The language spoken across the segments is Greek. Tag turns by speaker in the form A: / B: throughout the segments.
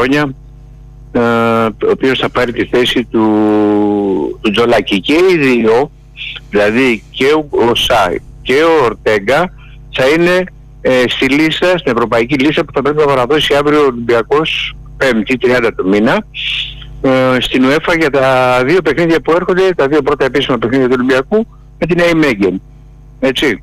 A: χρόνια, ο οποίος θα πάρει τη θέση του Τζολάκη. Και οι δύο, δηλαδή και ο Σάι και ο Ορτέγκα, θα είναι στη λίστα, στην ευρωπαϊκή λίστα που θα πρέπει να παραδώσει αύριο ο Ολυμπιακός 5η 30 του μήνα στην UEFA για τα δύο παιχνίδια που έρχονται, τα δύο πρώτα επίσημα παιχνίδια του Ολυμπιακού με την Nijmegen. Έτσι.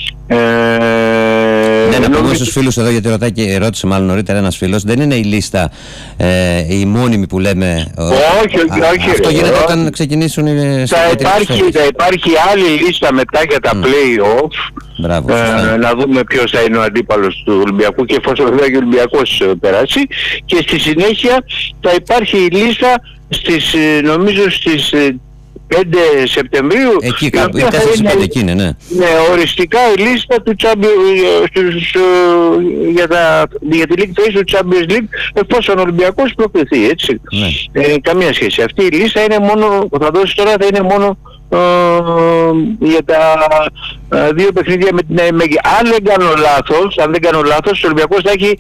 B: Ναι, να πούμε στους φίλους εδώ, γιατί ρώτησε μάλλον νωρίτερα ένας φίλος, δεν είναι η λίστα η μόνιμη που λέμε.
A: Όχι.
B: Αυτό γίνεται όταν ξεκινήσουν οι
A: θα υπάρχει άλλη λίστα μετά για τα play-off.
B: Μπράβο,
A: να δούμε ποιος θα είναι ο αντίπαλος του Ολυμπιακού και εφόσον βέβαια και ο Ολυμπιακός περάσει. Και στη συνέχεια θα υπάρχει η λίστα νομίζω στις 5 Σεπτεμβρίου,
B: εκεί κάπου, η 4-5 εκεί είναι, ναι. Ναι,
A: οριστικά η λίστα του για τη League Phase του Champions League, εφόσον ο Ολυμπιακός προκριθεί, έτσι. Ναι. Καμία σχέση. Αυτή η λίστα είναι μόνο, που θα δώσει τώρα, θα είναι μόνο για τα δύο παιχνίδια με την Nijmegen. Αν δεν κάνω λάθος, ο Ολυμπιακός θα έχει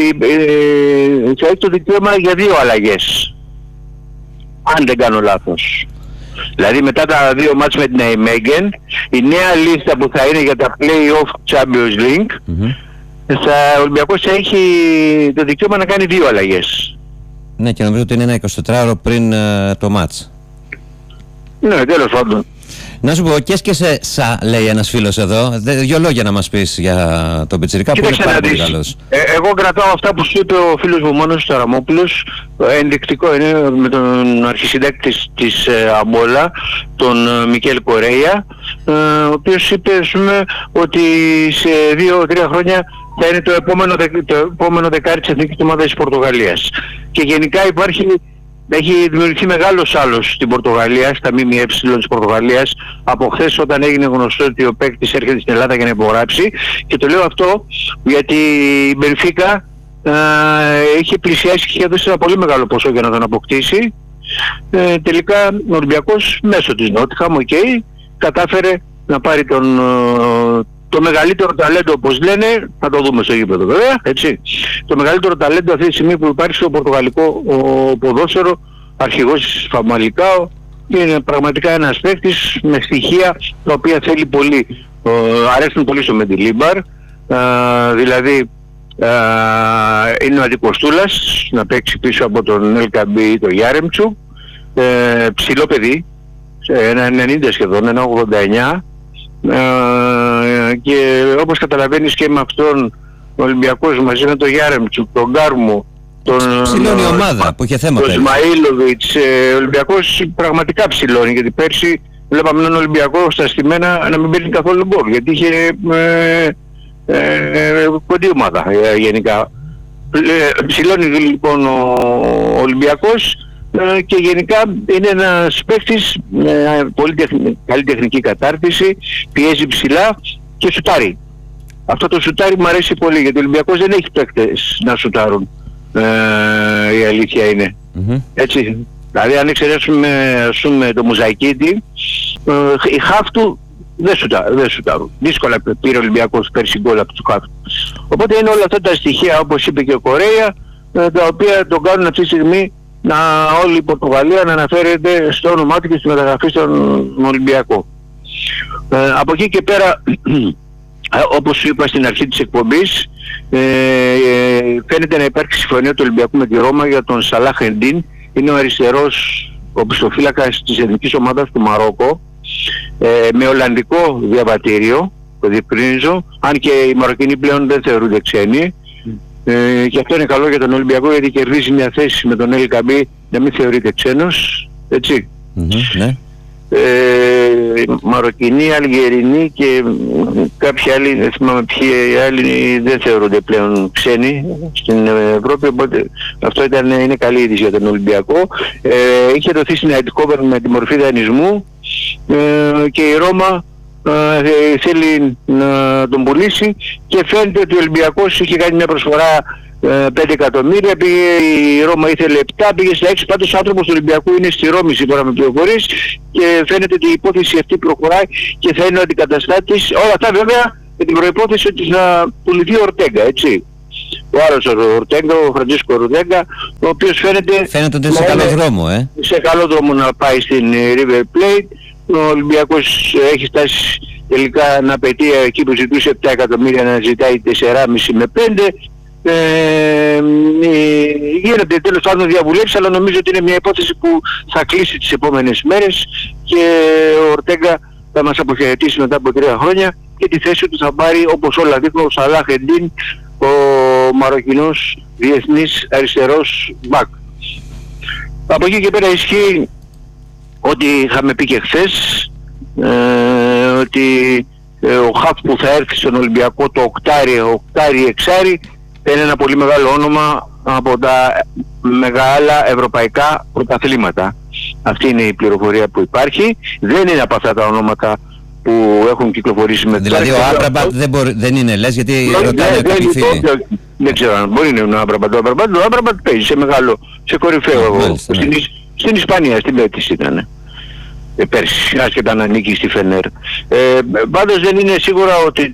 A: το δικαίωμα για δύο αλλαγές. Αν δεν κάνω λάθος. Δηλαδή μετά τα δύο μάτς με την Nijmegen, η νέα λίστα που θα είναι για τα play-off Champions League, ο Ολυμπιακός θα έχει το δικαίωμα να κάνει δύο αλλαγές.
B: Ναι, και νομίζω ότι είναι ένα 24ωρο πριν το μάτς.
A: Ναι, τέλος πάντων.
B: Να σου πω, και σε λέει ένας φίλος εδώ, δύο λόγια να μας πεις για τον Πιτσιρικά που είναι πάρα πολύ καλός.
A: Εγώ κρατάω αυτά που σου είπε ο φίλος μου Μόνος Ταραμόπουλος, ενδεικτικό είναι με τον αρχισυντάκτη της Αμπόλα, τον Μικέλ Κορέια, ο οποίος είπε ότι σε 2-3 χρόνια θα είναι το επόμενο δεκάρι της εθνικής ομάδας της Πορτογαλίας. Και γενικά έχει δημιουργηθεί μεγάλος άλλος στην Πορτογαλία, στα ΜΜΕ της Πορτογαλίας, από χθες όταν έγινε γνωστό ότι ο παίκτης έρχεται στην Ελλάδα για να υπογράψει. Και το λέω αυτό γιατί η Μπενφίκα είχε πλησιάσει και είχε δώσει ένα πολύ μεγάλο ποσό για να τον αποκτήσει. Τελικά ο Ολυμπιακός μέσω της Νότιχαμ κατάφερε να πάρει το μεγαλύτερο ταλέντο, όπως λένε, θα το δούμε στο γήπεδο βέβαια, έτσι. Το μεγαλύτερο ταλέντο αυτή τη στιγμή που υπάρχει στο πορτογαλικό ποδόσφαιρο, αρχηγός της Φαμαλικάο, είναι πραγματικά ένας παίκτης με στοιχεία τα οποία θέλει πολύ, αρέσουν πολύ στο Μεντιλίμπαρ, δηλαδή είναι ο Αντικοστούλας, να παίξει πίσω από τον Ελκαμπή ή τον Γιάρεμτσου, ψηλό παιδί, ένα 90 σχεδόν, ένα 89, και όπως καταλαβαίνεις και με αυτόν ο Ολυμπιακός μαζί με τον Γιάρεμτσου, τον Γκάρμου,
B: ψηλώνει η ομάδα που είχε θέμα,
A: τον Σμαΐλοβιτς, ο Ολυμπιακός πραγματικά ψηλώνει, γιατί πέρσι βλέπαμε έναν Ολυμπιακό στα στημένα να μην παίρνει καθόλου γκολ, γιατί είχε κοντή ομάδα γενικά. Ψηλώνει λοιπόν ο Ολυμπιακός και γενικά είναι ένας παίκτης με πολύ καλή τεχνική κατάρτιση, πιέζει ψηλά και σουτάρει. Αυτό το σουτάρι μου αρέσει πολύ, γιατί ο Ολυμπιακός δεν έχει παίκτες να σουτάρουν, η αλήθεια είναι. Έτσι, δηλαδή αν εξαιρέσουμε το Μουζακίτη, οι χαφ του δεν σουτάρουν. Δύσκολα πήρε ο Ολυμπιακός πέρσι γκολ από τους χαφ. Οπότε είναι όλα αυτά τα στοιχεία, όπως είπε και ο Κορέια, τα οποία τον κάνουν αυτή τη στιγμή όλη η Πορτογαλία να αναφέρεται στο όνομά του και στη μεταγραφή στον Ολυμπιακό. Από εκεί και πέρα, όπως σου είπα στην αρχή της εκπομπής, φαίνεται να υπάρχει συμφωνία του Ολυμπιακού με τη Ρώμα για τον Σαλάχ Εντίν. Είναι ο αριστερός οπισθοφύλακας της εθνικής ομάδας του Μαρόκο, με ολλανδικό διαβατήριο, το διευκρινίζω, αν και οι Μαροκινοί πλέον δεν θεωρούνται ξένοι. Και αυτό είναι καλό για τον Ολυμπιακό, γιατί κερδίζει μια θέση με τον Ελκαμπή να μην θεωρείται ξένος, έτσι.
B: Ναι.
A: Μαροκινοί, Αλγερινοί και κάποιοι άλλοι, δεν θυμάμαι ποιοι άλλοι, δεν θεωρούνται πλέον ξένοι στην Ευρώπη, οπότε αυτό είναι καλή είδηση για τον Ολυμπιακό. Είχε δοθεί στην Αιτικόβερν με τη μορφή δανεισμού και η Ρώμα θέλει να τον πουλήσει και φαίνεται ότι ο Ολυμπιακός είχε κάνει μια προσφορά 5 εκατομμύρια, η Ρώμα ήθελε 7, πήγε στα 6, πάντως ο άνθρωπος του Ολυμπιακού είναι στη Ρώμη σύμφωνα με πληροφορίες και φαίνεται ότι η υπόθεση αυτή προχωράει και θα είναι ο αντικαταστάτης, όλα αυτά βέβαια με την προϋπόθεση ότι θα πουληθεί ο Ορτέγκα, έτσι. ο άλλος ο Ορτέγκα, ο Φραντζίσκο Ορτέγκα, ο οποίος φαίνεται
B: ότι σε καλό δρόμο,
A: σε καλό δρόμο να πάει στην River Plate. Ο Ολυμπιακός έχει φτάσει τελικά να απαιτεί εκεί που ζητούσε 7 εκατομμύρια να ζητάει 4,5 με 5. Γίνονται τέλος πάντων διαβουλεύσεις, αλλά νομίζω ότι είναι μια υπόθεση που θα κλείσει τις επόμενες μέρες και ο Ορτέγκα θα μας αποχαιρετήσει μετά από 3 χρόνια και τη θέση του θα πάρει, όπως όλα δείχνουν, ο Σαλάχ Εντίν, ο Μαροκινός διεθνής αριστερός μπακ. Από εκεί και πέρα ισχύει ότι είχαμε πει και χθες, ότι ο χαφ που θα έρθει στον Ολυμπιακό, το οκτάρι-εξάρι, είναι ένα πολύ μεγάλο όνομα από τα μεγάλα ευρωπαϊκά πρωταθλήματα. Αυτή είναι η πληροφορία που υπάρχει. Δεν είναι από αυτά τα ονόματα που έχουν κυκλοφορήσει με
B: δηλαδή ο Άμπραμπατ δεν είναι, λες, γιατί ρωτάνε κάποιοι φίλοι.
A: Δεν ξέρω αν μπορεί να είναι ο Άμπραμπατ. Ο Άμπραμπατ παίζει σε κορυφαίο. Στην Ισπανία, στην Πέτης ήταν. Πέρσι, άσχετα να ανήκει στη Φενέρ. Πάντως δεν είναι σίγουρα ότι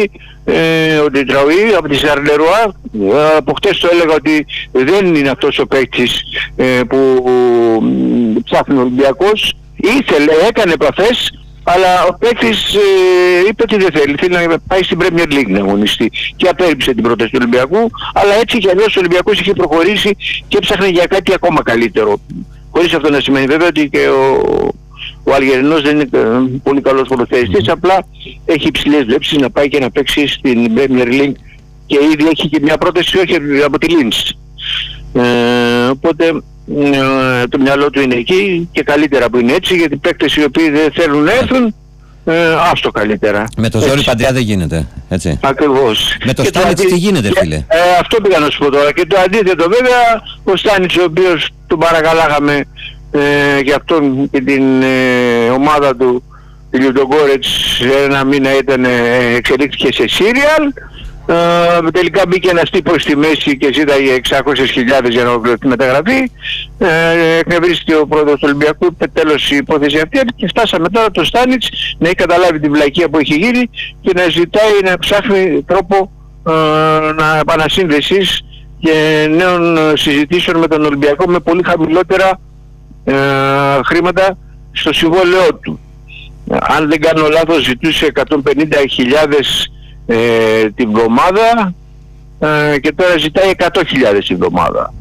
A: Τραουί από τη Σαρλερουά, από χτες το έλεγα ότι δεν είναι αυτός ο παίκτης που ψάχνει ο Ολυμπιακός. Έκανε επαφές, αλλά ο παίκτης είπε ότι δεν θέλει να πάει στην Premier League να αγωνιστεί και απέρριψε την πρόταση του Ολυμπιακού, αλλά έτσι κι αλλιώς ο Ολυμπιακός είχε προχωρήσει και ψάχνει για κάτι ακόμα καλύτερο. Χωρίς αυτό να σημαίνει βέβαια ότι και ο Αλγερινός δεν είναι πολύ καλός ποδοσφαιριστής, απλά έχει υψηλές βλέψεις να πάει και να παίξει στην Premier League και ήδη έχει και μια πρόταση όχι από τη Linz. Οπότε το μυαλό του είναι εκεί και καλύτερα που είναι έτσι, γιατί παίκτες οι οποίοι δεν θέλουν να έρθουν, άστο καλύτερα.
B: Με το ζόρι παντιά δεν γίνεται, έτσι.
A: Ακριβώς.
B: Με το Στάνιτς τι γίνεται, φίλε?
A: Αυτό πήγα να σου πω τώρα. Και το αντίθετο βέβαια, ο Στάνιτς, ο οποίος τον παρακαλάγαμε για αυτόν και την ομάδα του, τη Λιουντογκόρετς, ένα μήνα εξελίχθηκε σε σύριαλ. Τελικά μπήκε ένας τύπος στη μέση και ζήταγε 600.000 για να ολοκληρωθεί μεταγραφή. Εκνευρίστηκε ο πρόεδρος του Ολυμπιακού, είπε τέλος η υπόθεση αυτή και φτάσαμε τώρα το Στάνιτς να έχει καταλάβει την βλακεία που έχει γίνει και να ζητάει να ψάχνει τρόπο επανασύνδεσης και νέων συζητήσεων με τον Ολυμπιακό με πολύ χαμηλότερα χρήματα στο συμβόλαιό του. Αν δεν κάνω λάθος ζητούσε 150.000 την εβδομάδα και τώρα ζητάει 100.000 την εβδομάδα.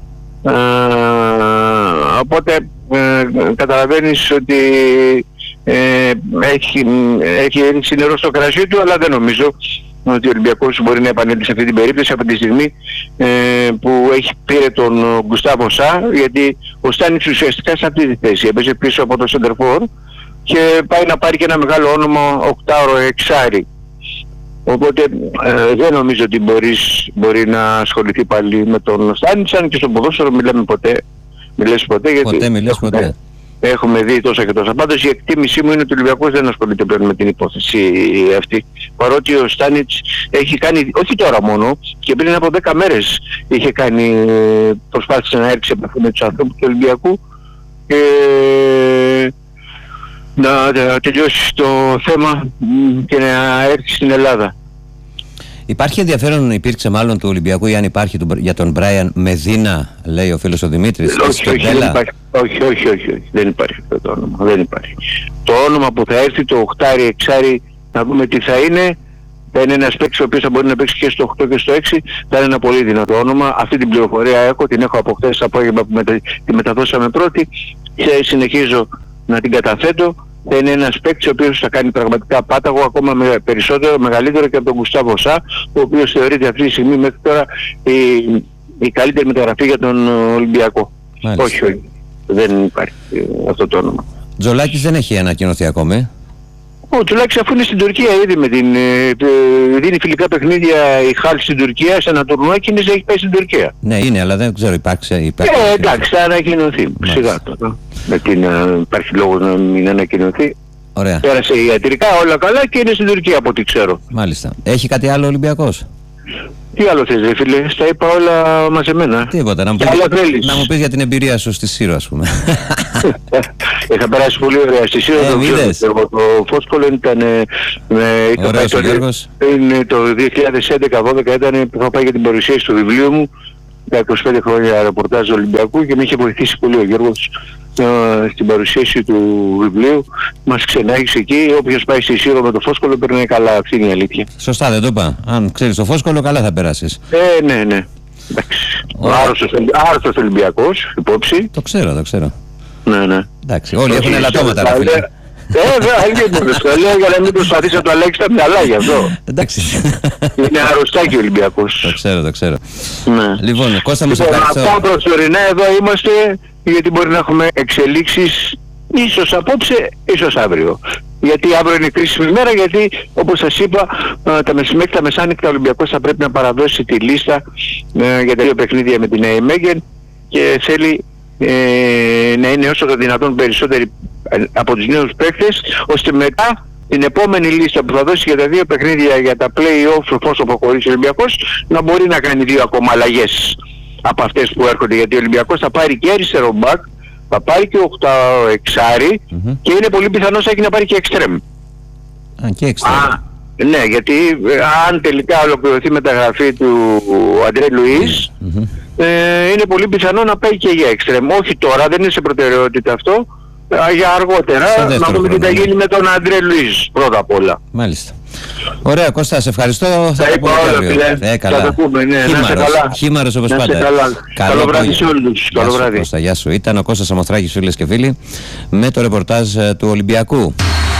A: Οπότε καταλαβαίνεις ότι έχει ρίξει νερό στο κρασί του, αλλά δεν νομίζω ότι ο Ολυμπιακός μπορεί να επανέλθει σε αυτή την περίπτωση από τη στιγμή που έχει πήρε τον Γκουστάβο Σα, γιατί ο Στάνιτς ουσιαστικά σε αυτή τη θέση έπαιζε πίσω από το Σεντερφόρ και πάει να πάρει και ένα μεγάλο όνομα οκτάωρο-εξάρι. Οπότε δεν νομίζω ότι μπορεί να ασχοληθεί πάλι με τον Στάνιτς, αν και στο ποδόσφαιρο μιλάμε ποτέ. Μιλές ποτέ, γιατί
B: ποτέ.
A: Έχουμε δει τόσα και τόσα. Πάντως η εκτίμησή μου είναι ότι ο Ολυμπιακός δεν ασχολείται πλέον με την υπόθεση αυτή. Παρότι ο Στάνιτς έχει κάνει, όχι τώρα μόνο, και πριν από 10 μέρες είχε κάνει, προσπάθησε να έρθει σε επαφή με τους ανθρώπους του Ολυμπιακού και να τελειώσει το θέμα και να έρθει στην Ελλάδα.
B: Υπάρχει ενδιαφέρον, υπήρξε μάλλον του Ολυμπιακού ή αν υπάρχει για τον Μπράιαν Μεδίνα, λέει ο φίλος ο Δημήτρης?
A: Όχι, δεν υπάρχει αυτό το όνομα. Δεν υπάρχει. Το όνομα που θα έρθει, το οκτάρι-εξάρι, να δούμε τι θα είναι. Θα είναι ένας παίκτης ο οποίος θα μπορεί να παίξει και στο 8 και στο 6. Θα είναι ένα πολύ δυνατό όνομα. Αυτή την πληροφορία έχω, την έχω από χθες απόγευμα που τη μεταδώσαμε πρώτη και συνεχίζω να την καταθέτω. Θα είναι ένας παίκτης ο οποίος θα κάνει πραγματικά πάταγο, ακόμα μεγαλύτερο και από τον Γκουστάβο Σα, ο οποίος θεωρείται αυτή τη στιγμή μέχρι τώρα η καλύτερη μεταγραφή για τον Ολυμπιακό.
B: Μάλιστα.
A: Όχι, δεν υπάρχει αυτό το όνομα.
B: Τζολάκης δεν έχει ανακοινωθεί ακόμη.
A: Ο Τζολάκης αφού είναι στην Τουρκία ήδη δίνει φιλικά παιχνίδια η Χάλ στην Τουρκία σε ένα τουρνουά και έχει πάει στην Τουρκία.
B: Ναι, είναι, αλλά δεν ξέρω, υπάρχει.
A: Εντάξει, θα ανακοινωθεί. Σιγά τώρα. Υπάρχει λόγος να μην ανακοινωθεί.
B: Ωραία.
A: Πέρασε ιατρικά όλα καλά και είναι στην Τουρκία από ό,τι ξέρω.
B: Μάλιστα. Έχει κάτι άλλο ο Ολυμπιακός?
A: Τι άλλο θες ρε φίλε, στα είπα όλα μαζεμένα.
B: Τίποτα, να μου πεις για την εμπειρία σου στη Σύρο, ας πούμε.
A: Είχα περάσει πολύ ωραία στη Σύρο. Το Φόσκολο ήταν...
B: Ωραίος ο Γιώργος.
A: Το 2011-2012 ήταν που είχα πάει για την παρουσίαση του βιβλίου μου. Τα 25 χρόνια ρεπορτάζ Ολυμπιακού και με είχε βοηθήσει πολύ ο Γιώργος στην παρουσίαση του βιβλίου. Μας ξενάγησε εκεί. Όποιος πάει στη Σύρο με το Φόσκολο περνάει καλά. Αυτή είναι η αλήθεια.
B: Σωστά, δεν το είπα. Αν ξέρεις το Φόσκολο, καλά θα περάσεις.
A: Ναι. Άρρωστος Ολυμπιακός, υπόψη.
B: Το ξέρω.
A: Ναι.
B: Εντάξει, όλοι έχουν ελαττώματα.
A: Το λέω για να μην προσπαθείς να το αλλάξεις τα μυαλά γι' αυτό.
B: Εντάξει.
A: Είναι αρρωστάκι ο Ολυμπιακός.
B: Το ξέρω.
A: Ναι.
B: Λοιπόν, Κώστα μου σε ευχαριστώ.
A: Αυτά προσωρινά εδώ είμαστε, γιατί μπορεί να έχουμε εξελίξεις ίσως απόψε, ίσως αύριο. Γιατί αύριο είναι κρίσιμη μέρα, γιατί όπως σας είπα, μέχρι τα μεσάνυχτα ο Ολυμπιακός θα πρέπει να παραδώσει τη λίστα για τα δύο παιχνίδια με την Nijmegen και θέλει να είναι όσο το δυνατόν περισσότεροι από τους νέους παίκτες, ώστε μετά την επόμενη λίστα που θα δώσει για τα δύο παιχνίδια για τα play-off, εφόσον προχωρήσει ο Ολυμπιακός, να μπορεί να κάνει δύο ακόμα αλλαγές από αυτές που έρχονται, γιατί ο Ολυμπιακός θα πάρει και αριστερό μπακ, θα πάρει και 8-6 και είναι πολύ πιθανός να πάρει και εξτρέμ.
B: Και εξτρέμ.
A: Ναι, γιατί αν τελικά ολοκληρωθεί η μεταγραφή του Αντρέ Λουίς, είναι πολύ πιθανό να πάει και για εξτρέμ. Όχι τώρα, δεν είναι σε προτεραιότητα αυτό, για αργότερα, να δούμε τι θα γίνει με τον Αντρέ Λουίς πρώτα απ' όλα.
B: Μάλιστα. Ωραία Κώστα, σε ευχαριστώ.
A: Θα είπα όλα φίλε, θα το πούμε, ναι, να είσαι καλά.
B: Χήμαρος όπως πάντα.
A: Καλό βράδυ σε όλους. Καλό βράδυ.
B: Κώστα, γεια σου. Ήταν ο Κώστας Σαμοθράκης, φίλες και φίλοι, με το ρεπορτάζ του Ολυμπιακού.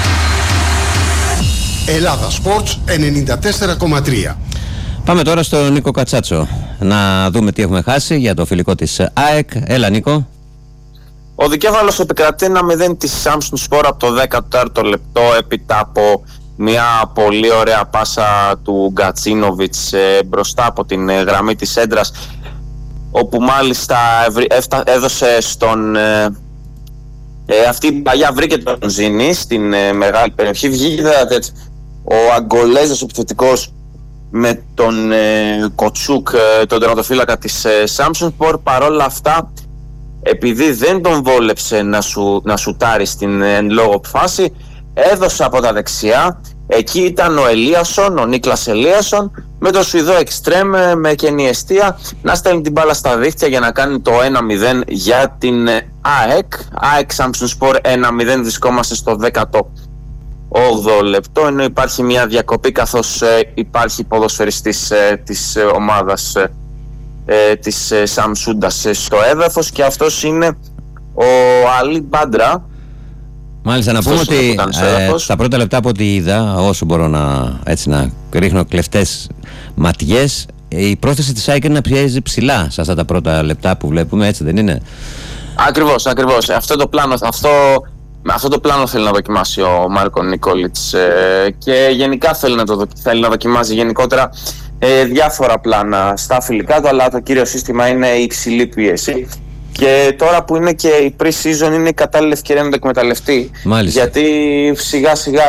C: Ελλάδα Sports 94,3.
B: Πάμε τώρα στον Νίκο Κατσάτσο να δούμε τι έχουμε χάσει για το φιλικό της ΑΕΚ. Έλα Νίκο.
D: Ο δικέφαλος επικρατεί 1-0 της Samsun Spor από το 14ο λεπτό έπειτα από μια πολύ ωραία πάσα του Γκατσίνοβιτς μπροστά από την γραμμή της έντρας, όπου μάλιστα έδωσε στον... αυτή η παλιά βρήκε τον Ζήνη στην μεγάλη περιοχή, βγήκε ο Αγκολέζος επιθετικός με τον Κοτσούκ, τον τερματοφύλακα της Samsun Spor. Παρόλα αυτά, επειδή δεν τον βόλεψε να σουτάρει στην εν λόγω φάση, έδωσε από τα δεξιά. Εκεί ήταν ο Ελίασον, ο Νίκλας Ελίασον, με το Σουηδό εξτρέμ με κενή εστία να στέλνει την μπάλα στα δίχτυα για να κάνει το 1-0 για την ΑΕΚ. ΑΕΚ Samsun Spor 1-0, βρισκόμαστε στο 18ο λεπτό, ενώ υπάρχει μια διακοπή καθώς υπάρχει ποδοσφαιριστής της ομάδας της Σαμσούντας στο έδαφος, και αυτός είναι ο Αλή Μπάντρα.
B: Μάλιστα, να πούμε ότι στα πρώτα λεπτά από ό,τι είδα, όσο μπορώ να ρίχνω κλεφτές ματιές, η πρόθεση της ΑΕΚ είναι να πιέζει ψηλά σε αυτά τα πρώτα λεπτά που βλέπουμε, έτσι δεν είναι?
D: Ακριβώς. Αυτό το πλάνο θέλει να δοκιμάσει ο Μάρκο Νικόλιτς και γενικά θέλει να δοκιμάζει γενικότερα διάφορα πλάνα στα φιλικά του, αλλά το κύριο σύστημα είναι η υψηλή πίεση. Και τώρα που είναι και η pre-season, είναι η κατάλληλη ευκαιρία να το εκμεταλλευτεί.
B: Μάλιστα.
D: Γιατί σιγά σιγά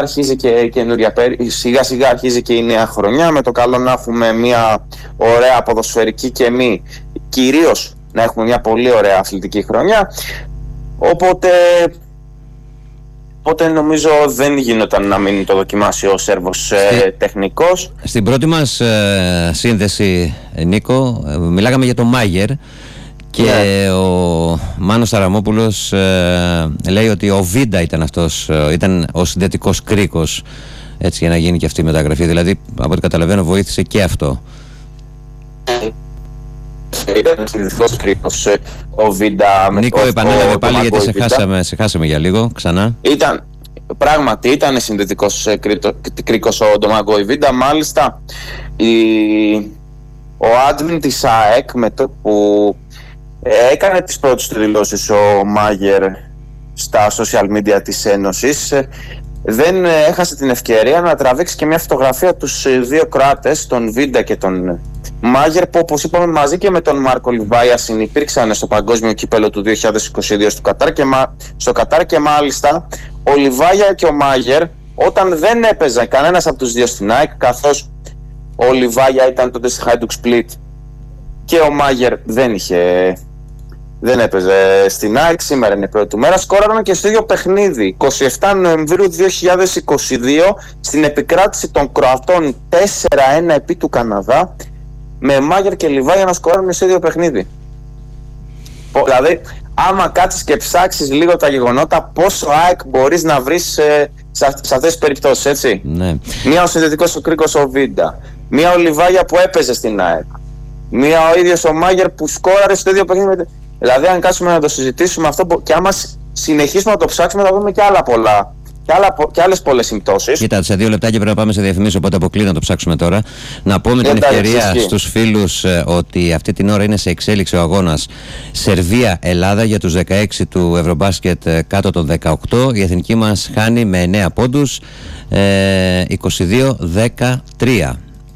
D: αρχίζει και η νέα χρονιά, με το καλό να έχουμε μια ωραία ποδοσφαιρική και κυρίως να έχουμε μια πολύ ωραία αθλητική χρονιά. Οπότε νομίζω δεν γινόταν να μην το δοκιμάσει ο Σέρβος τεχνικός.
B: Στην πρώτη μας σύνδεση, Νίκο, μιλάγαμε για τον Μάγερ και ο Μάνος Αραμόπουλος λέει ότι ο Βίντα ήταν ο συνδετικός κρίκος, έτσι, για να γίνει και αυτή η μεταγραφή. Δηλαδή, από ό,τι καταλαβαίνω, βοήθησε και αυτό.
D: Ήταν συνδετικός κρίκος ο Βίντα.
B: Νίκο, επανέλαβε πάλι γιατί σε χάσαμε για λίγο ξανά.
D: Πράγματι ήταν συνδετικός κρίκος ο Ντομάγκο Βίντα. Μάλιστα ο admin της ΑΕΚ, με το που έκανε τις πρώτες του δηλώσεις ο Μάγερ στα social media της Ένωσης, δεν έχασε την ευκαιρία να τραβήξει και μια φωτογραφία τους δύο Κροάτες, τον Βίντα και τον Μάγερ, που όπως είπαμε μαζί και με τον Μάρκο Λιβάια συνυπήρξαν στο παγκόσμιο κύπελο του 2022 στο Κατάρ, και μάλιστα ο Λιβάια και ο Μάγερ, όταν δεν έπαιζε κανένας από τους δύο στην ΑΕΚ, καθώς ο Λιβάγια ήταν τότε στη Hajduk Split και ο Μάγερ δεν έπαιζε στην ΑΕΚ, σήμερα είναι η πρώτη του μέρα. Σκόραραν και στο ίδιο παιχνίδι, 27 Νοεμβρίου 2022, στην επικράτηση των Κροατών 4-1 επί του Καναδά, με Μάγερ και Λιβάγια να σκόραρουν στο ίδιο παιχνίδι. Δηλαδή, άμα κάτσεις και ψάξεις λίγο τα γεγονότα, πόσο ΑΕΚ μπορείς να βρεις σε αυτές τις περιπτώσεις, έτσι.
B: Ναι.
D: Μία ο συνδετικός ο Κρίκος ο Βίντα, μία ο Λιβάγια που έπαιζε στην ΑΕΚ, μία ο ίδιος ο Μάγερ που σκόραρε στο ίδιο παιχνίδι. Δηλαδή, αν κάτσουμε να το συζητήσουμε αυτό και άμα συνεχίσουμε να το ψάξουμε, θα δούμε και άλλα πολλά. Και άλλες πολλές συμπτώσεις.
B: Κοίτα, σε 2 λεπτάκια πρέπει να πάμε σε διαφημίσεις, οπότε αποκλεί να το ψάξουμε τώρα. Να πω με την ευκαιρία στους φίλους ότι αυτή την ώρα είναι σε εξέλιξη ο αγώνας Σερβία-Ελλάδα για τους 16 του Ευρωμπάσκετ κάτω των 18. Η εθνική μας χάνει με 9 πόντους, 22-13.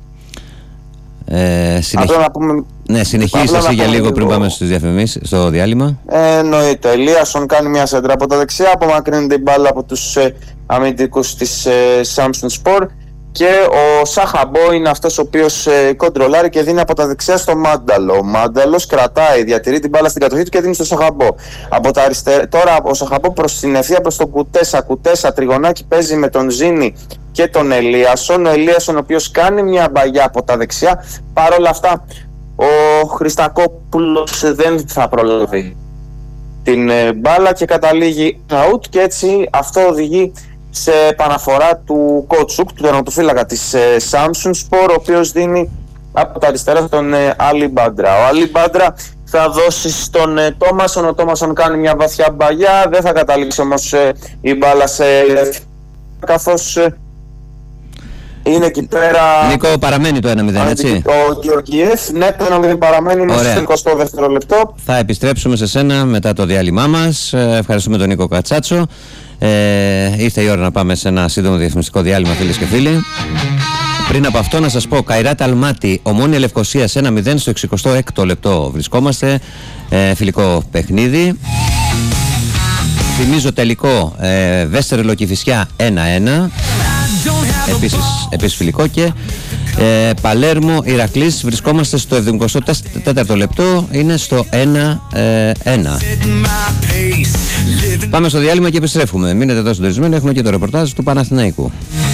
B: Ναι, συνεχίζει εσύ για λίγο πριν πάμε στους διαφημίσεις, στο διάλειμμα.
D: Εννοείται. Ελίασον κάνει μια σέντρα από τα δεξιά, απομακρύνει την μπάλα από τους αμυντικούς της Samsun Spor και ο Σαχαμπό είναι αυτός ο οποίος κοντρολάρει και δίνει από τα δεξιά στο Μάνταλο. Ο Μάνταλος κρατάει, διατηρεί την μπάλα στην κατοχή του και δίνει στο Σαχαμπό. Από τα αριστερά, τώρα ο Σαχαμπό προς την ευθεία προς τον Κουτέσα. Κουτέσα τριγωνάκι παίζει με τον Ζήνη και τον Ελίασον. Ο Ελίασον ο οποίος κάνει μια μπαγιά από τα δεξιά. Παρ' όλα αυτά ο Χριστακόπουλος δεν θα προλάβει την μπάλα και καταλήγει out, και έτσι αυτό οδηγεί σε επαναφορά του Κότσουκ, του τερματοφύλακα της Samsun Spor, ο οποίος δίνει από τα αριστερά στον Άλλη Μπάντρα. Ο Άλλη Μπάντρα θα δώσει στον Τόμασον, ο Τόμασον κάνει μια βαθιά μπαγιά, δεν θα καταλήξει όμως η μπάλα σε καθώς είναι εκεί πέρα.
B: Νίκο, παραμένει το 1-0, έτσι.
D: Ο Γεωργιέφ, ναι, το 1-0 παραμένει μέσα στο 22ο λεπτό.
B: Θα επιστρέψουμε σε σένα μετά το διάλειμμά μας. Ευχαριστούμε τον Νίκο Κατσάτσο. Ήρθε η ώρα να πάμε σε ένα σύντομο διαφημιστικό διάλειμμα, φίλες και φίλοι. Πριν από αυτό να σας πω, Καϊράτ Αλμάτι, Ομόνια Λευκωσίας 1-0 στο 66ο λεπτό βρισκόμαστε. Φιλικό παιχνίδι. Θυμίζω τελικό Βέστερλο Κηφισιά 1-1. Επίσης φιλικό. Και Παλέρμο Ηρακλής βρισκόμαστε στο 74ο λεπτό, είναι στο 1-1. Πάμε στο διάλειμμα και επιστρέφουμε. Μείνετε εδώ συντονισμένοι, έχουμε και το ρεπορτάζ του Παναθηναϊκού.